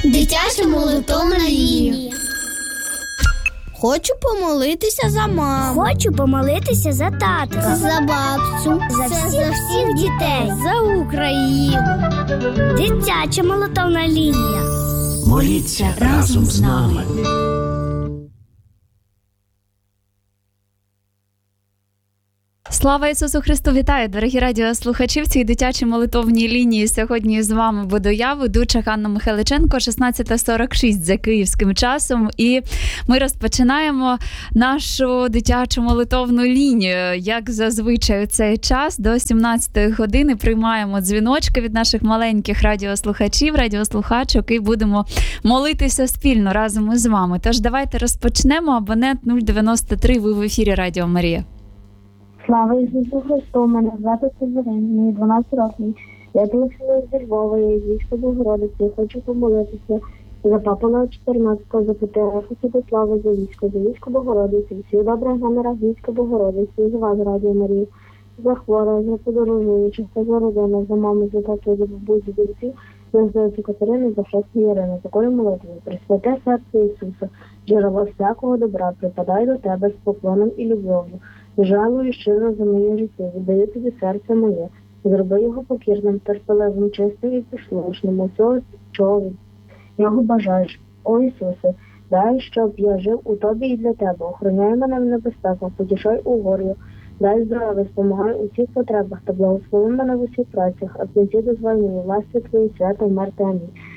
Дитяча молитовна лінія. Хочу помолитися за маму. Хочу помолитися за татка. За бабцю. За всіх дітей. За Україну. Дитяча молитовна лінія. Моліться разом з нами. Слава Ісусу Христу! Вітаю, дорогі радіослухачі, в цій дитячій молитовній лінії. Сьогодні з вами буду я, ведуча Ганна Михайличенко, 16:46 за київським часом. І ми розпочинаємо нашу дитячу молитовну лінію. Як зазвичай у цей час до 17-ї години приймаємо дзвіночки від наших маленьких радіослухачів, радіослухачок і будемо молитися спільно разом із вами. Тож давайте розпочнемо. Абонент 093, ви в ефірі Радіо Марія. Слава Ісусу Христу, мене звати Северин, мені 12 років. Я телефоную зі Львова, я з Війська Богородиці, хочу помолитися за папу Лева 14, за Патріарха Святослава, за Військо Богородиці, всі добрих намірах Війська Богородиці, за вас, Радіо Марія, за хворих, за подорожуючих, за родину, за маму, за тату, за бабусю, за всіх, за Зоїцю Катерину, за хресну Ірину, такою молитвою. Пресвяте серце Ісуса, джерело всякого добра, припадай до тебе з поклоном і любов'ю. Жалую щиро за моє життя, віддаю тобі серце моє, зроби його покірним, терпеливим, чистим і послушним, усього, чого його бажаєш. О Ісусе, дай, щоб я жив у тобі і для тебе, охороняй мене в небезпеках, потішай у горю, дай здоров'я, спомагай у всіх потребах та благослови мене в усіх працях, а в кінці дозволь мені власті твої свято, мир та амінь.